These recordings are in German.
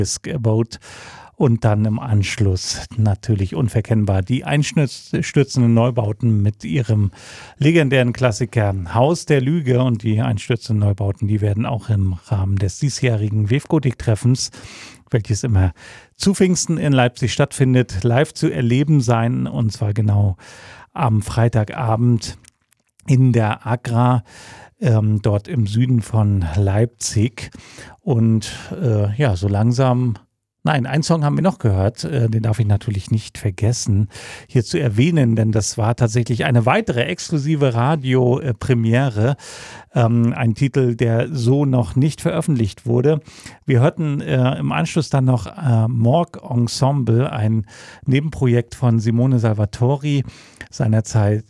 Boat und dann im Anschluss natürlich unverkennbar die einstürzenden Neubauten mit ihrem legendären Klassiker Haus der Lüge. Und die einstürzenden Neubauten, die werden auch im Rahmen des diesjährigen WFGotik-Treffens, welches immer zu Pfingsten in Leipzig stattfindet, live zu erleben sein, und zwar genau am Freitagabend in der Agra, dort im Süden von Leipzig. Und so langsam... Nein, einen Song haben wir noch gehört, den darf ich natürlich nicht vergessen hier zu erwähnen, denn das war tatsächlich eine weitere exklusive Radiopremiere, ein Titel, der so noch nicht veröffentlicht wurde. Wir hörten im Anschluss dann noch Morgue Ensemble, ein Nebenprojekt von Simone Salvatori, seinerseits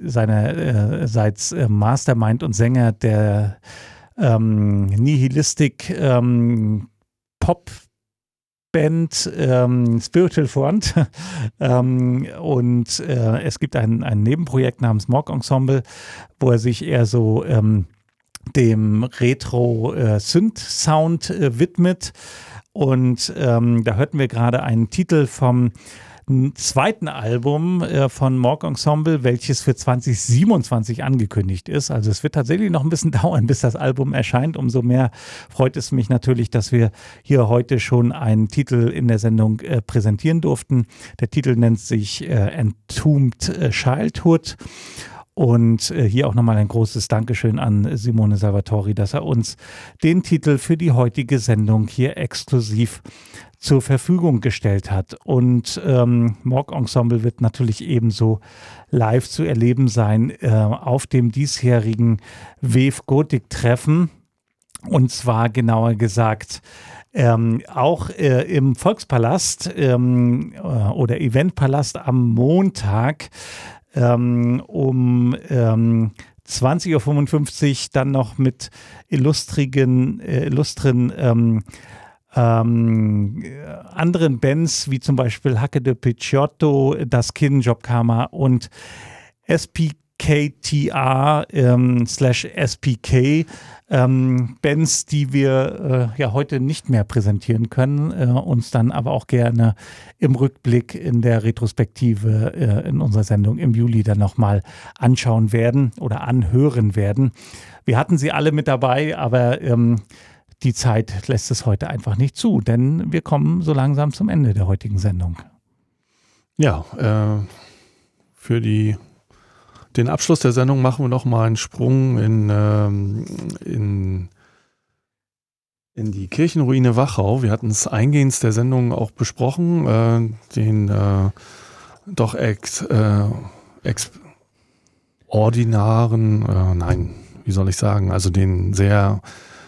Mastermind und Sänger der Nihilistic Pop Band Spiritual Front und es gibt ein Nebenprojekt namens Morgue Ensemble, wo er sich eher so dem Retro-Synth-Sound widmet, und da hörten wir gerade einen Titel vom zweiten Album von Morgue Ensemble, welches für 2027 angekündigt ist. Also es wird tatsächlich noch ein bisschen dauern, bis das Album erscheint. Umso mehr freut es mich natürlich, dass wir hier heute schon einen Titel in der Sendung präsentieren durften. Der Titel nennt sich Entombed Childhood. Und hier auch nochmal ein großes Dankeschön an Simone Salvatori, dass er uns den Titel für die heutige Sendung hier exklusiv zur Verfügung gestellt hat. Und Morgue Ensemble wird natürlich ebenso live zu erleben sein auf dem diesjährigen WFGotik-Treffen. Und zwar genauer gesagt auch im Volkspalast oder Eventpalast am Montag um 20.55 Uhr dann noch mit illustren anderen Bands wie zum Beispiel Hacke de Picciotto, Das Kinn, Job Karma und SPKTA /SPK, Bands, die wir heute nicht mehr präsentieren können, uns dann aber auch gerne im Rückblick in der Retrospektive in unserer Sendung im Juli dann nochmal anschauen werden oder anhören werden. Wir hatten sie alle mit dabei, aber die Zeit lässt es heute einfach nicht zu, denn wir kommen so langsam zum Ende der heutigen Sendung. Ja, für den Abschluss der Sendung machen wir noch mal einen Sprung in die Kirchenruine Wachau. Wir hatten es eingehend der Sendung auch besprochen, den doch extraordinaren, wie soll ich sagen, also den sehr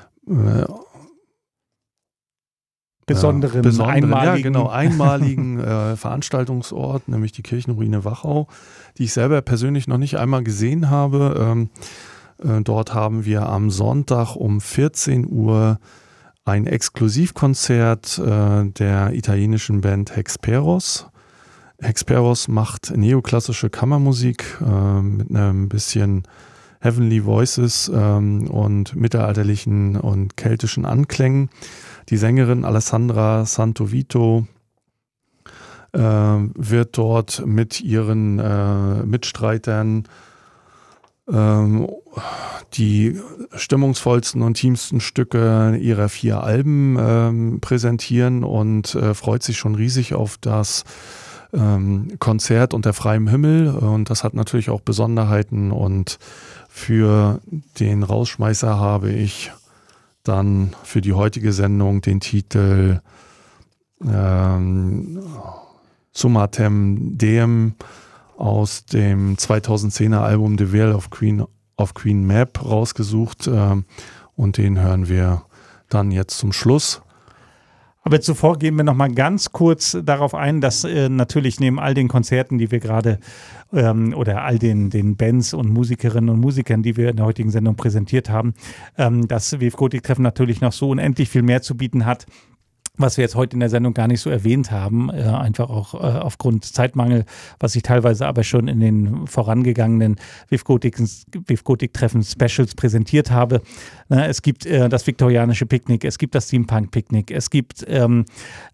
besonderen einmaligen Veranstaltungsort, nämlich die Kirchenruine Wachau, die ich selber persönlich noch nicht einmal gesehen habe. Dort haben wir am Sonntag um 14 Uhr ein Exklusivkonzert der italienischen Band Hexperos. Hexperos macht neoklassische Kammermusik mit einem bisschen Heavenly Voices und mittelalterlichen und keltischen Anklängen. Die Sängerin Alessandra Santovito wird dort mit ihren Mitstreitern die stimmungsvollsten und tiefsten Stücke ihrer 4 Alben präsentieren und freut sich schon riesig auf das Konzert unter freiem Himmel. Und das hat natürlich auch Besonderheiten, und für den Rausschmeißer habe ich dann für die heutige Sendung den Titel Summatem Deum aus dem 2010er Album The Veil of Queen Mab rausgesucht, und den hören wir dann jetzt zum Schluss. Aber zuvor gehen wir noch mal ganz kurz darauf ein, dass natürlich neben all den Konzerten, die wir gerade oder all den Bands und Musikerinnen und Musikern, die wir in der heutigen Sendung präsentiert haben, das WFGotik-Treffen natürlich noch so unendlich viel mehr zu bieten hat, was wir jetzt heute in der Sendung gar nicht so erwähnt haben, einfach auch aufgrund Zeitmangel, was ich teilweise aber schon in den vorangegangenen WFGotik-Treffen-Specials präsentiert habe. Es gibt das viktorianische Picknick, es gibt das Steampunk-Picknick, es gibt